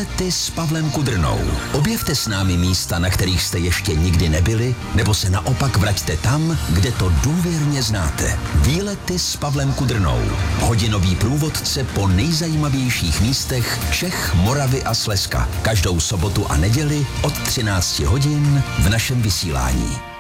Výlety s Pavlem Kudrnou. Objevte s námi místa, na kterých jste ještě nikdy nebyli, nebo se naopak vraťte tam, kde to důvěrně znáte. Výlety s Pavlem Kudrnou. Hodinový průvodce po nejzajímavějších místech Čech, Moravy a Slezska. Každou sobotu a neděli od 13 hodin v našem vysílání.